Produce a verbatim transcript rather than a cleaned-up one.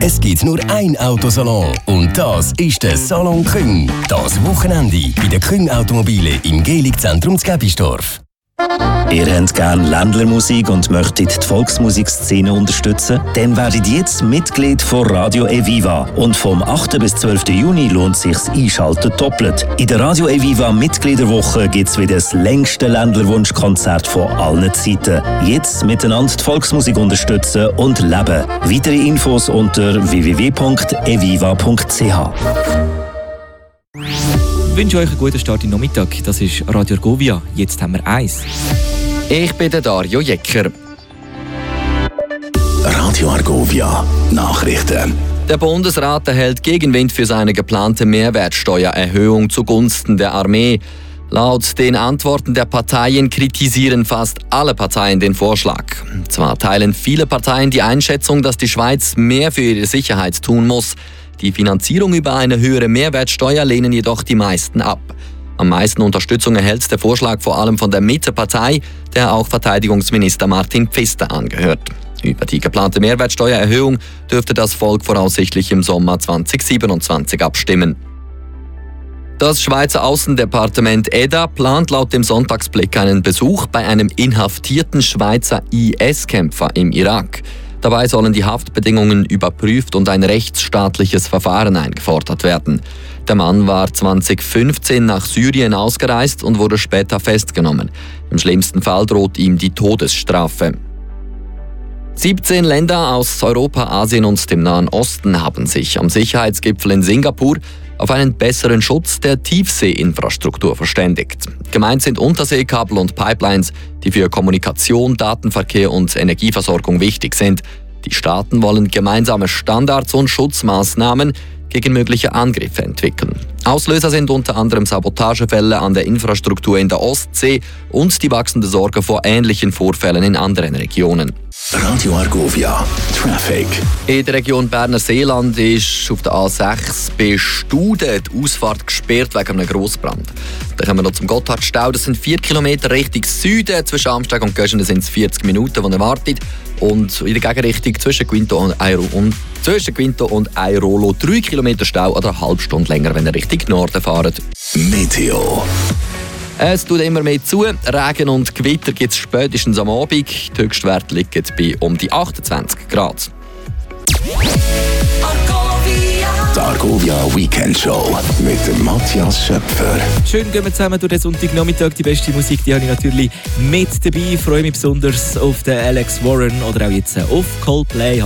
Es gibt nur ein Autosalon und das ist der Salon Küng. Das Wochenende bei der Küng Automobile im Gehlig-Zentrum Gäbisdorf. Ihr habt gerne Ländlermusik und möchtet die Volksmusikszene unterstützen? Dann werdet jetzt Mitglied von Radio Eviva. Und vom achten bis zwölften Juni lohnt sich's Einschalten doppelt. In der Radio Eviva Mitgliederwoche gibt's wieder das längste Ländlerwunschkonzert von allen Zeiten. Jetzt miteinander die Volksmusik unterstützen und leben. Weitere Infos unter w w w punkt eviva punkt c h. Ich wünsche euch einen guten Start in den Nachmittag. Das ist Radio Argovia. Jetzt haben wir eins. Ich bin der Dario Jecker. Radio Argovia Nachrichten. Der Bundesrat erhält Gegenwind für seine geplante Mehrwertsteuererhöhung zugunsten der Armee. Laut den Antworten der Parteien kritisieren fast alle Parteien den Vorschlag. Zwar teilen viele Parteien die Einschätzung, dass die Schweiz mehr für ihre Sicherheit tun muss. Die Finanzierung über eine höhere Mehrwertsteuer lehnen jedoch die meisten ab. Am meisten Unterstützung erhält der Vorschlag vor allem von der Mitte-Partei, der auch Verteidigungsminister Martin Pfister angehört. Über die geplante Mehrwertsteuererhöhung dürfte das Volk voraussichtlich im Sommer zweitausendsiebenundzwanzig abstimmen. Das Schweizer Aussendepartement E D A plant laut dem Sonntagsblick einen Besuch bei einem inhaftierten Schweizer I S-Kämpfer im Irak. Dabei sollen die Haftbedingungen überprüft und ein rechtsstaatliches Verfahren eingefordert werden. Der Mann war zweitausendfünfzehn nach Syrien ausgereist und wurde später festgenommen. Im schlimmsten Fall droht ihm die Todesstrafe. siebzehn Länder aus Europa, Asien und dem Nahen Osten haben sich am Sicherheitsgipfel in Singapur auf einen besseren Schutz der Tiefseeinfrastruktur verständigt. Gemeint sind Unterseekabel und Pipelines, die für Kommunikation, Datenverkehr und Energieversorgung wichtig sind. Die Staaten wollen gemeinsame Standards und Schutzmaßnahmen gegen mögliche Angriffe entwickeln. Auslöser sind unter anderem Sabotagefälle an der Infrastruktur in der Ostsee und die wachsende Sorge vor ähnlichen Vorfällen in anderen Regionen. Radio Argovia Traffic. In der Region Berner Seeland ist auf der A sechs bei Studen die Ausfahrt gesperrt wegen einem Grossbrand. Dann kommen wir noch zum Gotthardstau. Das sind vier Kilometer Richtung Süden. Zwischen Amsteg und Göschenen sind es vierzig Minuten, die erwartet. Und in der Gegenrichtung zwischen Quinto und Airo und zwischen Quinto und Airolo drei Kilometer Stau oder eine halbe Stunde länger, wenn ihr Richtung Norden fahrt. Meteo. Es tut immer mehr zu. Regen und Gewitter gibt es spätestens am Abend. Die Höchstwerte liegen bei um die achtundzwanzig Grad. Die Argovia Weekend Show mit dem Matthias Schöpfer. Schön gehen wir zusammen durch den Sonntagnachmittag. Die beste Musik, die habe ich natürlich mit dabei. Ich freue mich besonders auf den Alex Warren oder auch jetzt auf Coldplay.